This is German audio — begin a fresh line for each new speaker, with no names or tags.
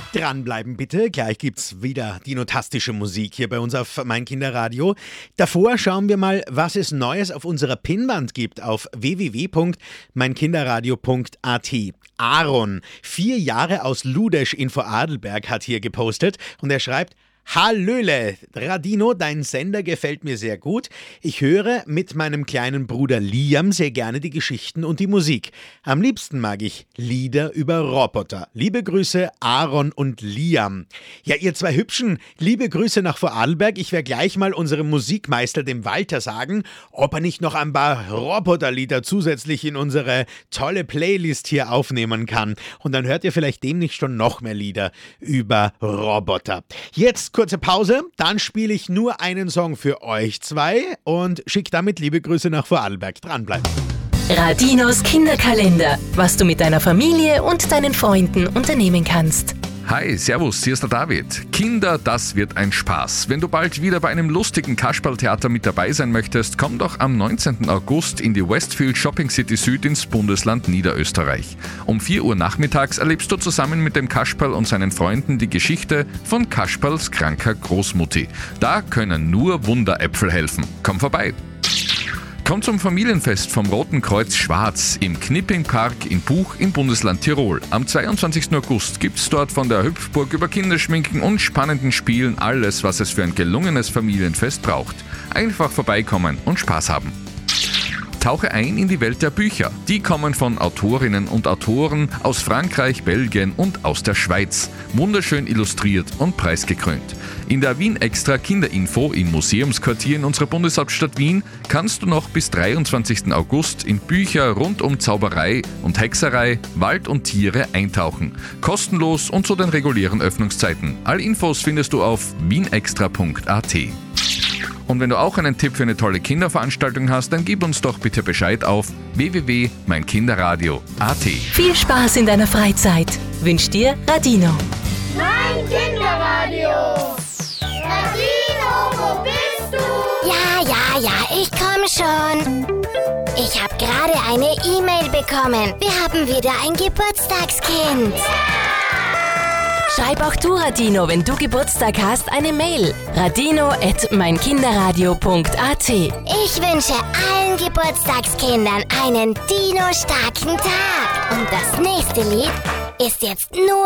Dranbleiben bitte, gleich gibt's wieder dinotastische Musik hier bei uns auf Mein Kinderradio. Davor schauen wir mal, was es Neues auf unserer Pinnwand gibt auf www.meinkinderradio.at. Aaron, 4 Jahre aus Ludesch in Vorarlberg, hat hier gepostet und er schreibt: Hallöle, Radino, dein Sender gefällt mir sehr gut. Ich höre mit meinem kleinen Bruder Liam sehr gerne die Geschichten und die Musik. Am liebsten mag ich Lieder über Roboter. Liebe Grüße, Aaron und Liam. Ja, ihr zwei Hübschen, liebe Grüße nach Vorarlberg. Ich werde gleich mal unserem Musikmeister, dem Walter, sagen, ob er nicht noch ein paar Roboterlieder zusätzlich in unsere tolle Playlist hier aufnehmen kann. Und dann hört ihr vielleicht demnächst schon noch mehr Lieder über Roboter. Jetzt kurze Pause, dann spiele ich nur einen Song für euch zwei und schicke damit liebe Grüße nach Vorarlberg. Dranbleiben.
Radinos Kinderkalender, was du mit deiner Familie und deinen Freunden unternehmen kannst.
Hi, servus, hier ist der David. Kinder, das wird ein Spaß. Wenn du bald wieder bei einem lustigen Kasperltheater mit dabei sein möchtest, komm doch am 19. August in die Westfield Shopping City Süd ins Bundesland Niederösterreich. Um 4 Uhr nachmittags erlebst du zusammen mit dem Kasperl und seinen Freunden die Geschichte von Kasperls kranker Großmutti. Da können nur Wunderäpfel helfen. Komm vorbei! Komm zum Familienfest vom Roten Kreuz Schwarz im Knipping-Park in Buch im Bundesland Tirol. Am 22. August gibt's dort von der Hüpfburg über Kinderschminken und spannenden Spielen alles, was es für ein gelungenes Familienfest braucht. Einfach vorbeikommen und Spaß haben. Tauche ein in die Welt der Bücher. Die kommen von Autorinnen und Autoren aus Frankreich, Belgien und aus der Schweiz. Wunderschön illustriert und preisgekrönt. In der Wien Extra Kinderinfo im Museumsquartier in unserer Bundeshauptstadt Wien kannst du noch bis 23. August in Bücher rund um Zauberei und Hexerei, Wald und Tiere eintauchen. Kostenlos und zu den regulären Öffnungszeiten. Alle Infos findest du auf wienextra.at. Und wenn du auch einen Tipp für eine tolle Kinderveranstaltung hast, dann gib uns doch bitte Bescheid auf www.meinkinderradio.at.
Viel Spaß in deiner Freizeit wünscht dir Radino.
Mein Kinderradio. Radino, wo bist du?
Ja, ich komme schon. Ich habe gerade eine E-Mail bekommen. Wir haben wieder ein Geburtstagskind.
Schreib auch du, Radino, wenn du Geburtstag hast, eine Mail. radino@meinkinderradio.at.
Ich wünsche allen Geburtstagskindern einen Dino-starken Tag. Und das nächste Lied ist jetzt nur